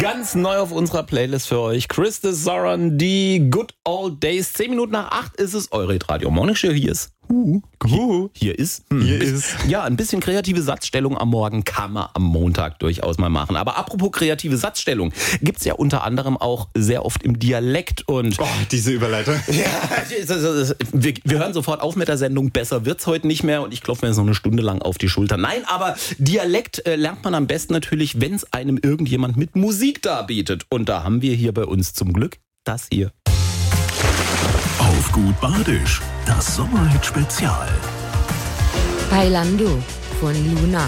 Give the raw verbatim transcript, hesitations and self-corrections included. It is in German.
Ganz neu auf unserer Playlist für euch. Christa Zoran, die Good Old Days. Zehn Minuten nach acht ist es, eure Radio Morning Show. Hier ist Uh, hier, hier ist, hm, hier bis, ist. Ja, ein bisschen kreative Satzstellung am Morgen kann man am Montag durchaus mal machen. Aber apropos kreative Satzstellung, gibt's ja unter anderem auch sehr oft im Dialekt. Und oh, diese Überleitung. Ja, wir, wir hören sofort auf mit der Sendung. Besser wird's heute nicht mehr und ich klopfe mir jetzt noch eine Stunde lang auf die Schulter. Nein, aber Dialekt äh, lernt man am besten natürlich, wenn es einem irgendjemand mit Musik darbietet. Und da haben wir hier bei uns zum Glück das hier. Auf gut Badisch, das Sommerhit-Spezial. Bailando von Luna.